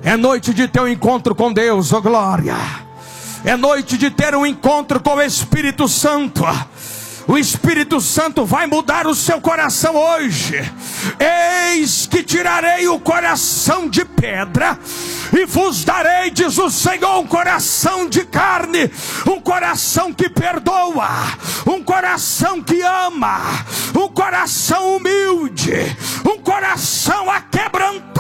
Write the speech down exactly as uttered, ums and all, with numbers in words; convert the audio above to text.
É noite de ter um encontro com Deus, oh glória. É noite de ter um encontro com o Espírito Santo. O Espírito Santo vai mudar o seu coração hoje. Eis que tirarei o coração de pedra e vos darei, diz o Senhor, um coração de carne, um coração que perdoa, um coração que ama, um coração humilde, um coração aquebrantado.